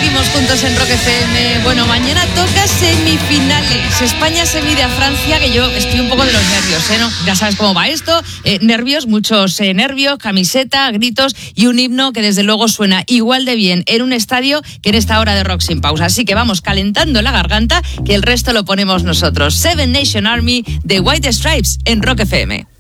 Seguimos juntos en Rock FM. Bueno, mañana toca semifinales. España se mide a Francia, que yo estoy un poco de los nervios, ¿no? Ya sabes cómo va esto. Nervios, muchos nervios, camiseta, gritos y un himno que desde luego suena igual de bien en un estadio que en esta hora de Rock sin pausa. Así que vamos calentando la garganta, que el resto lo ponemos nosotros. Seven Nation Army de White Stripes en Rock FM.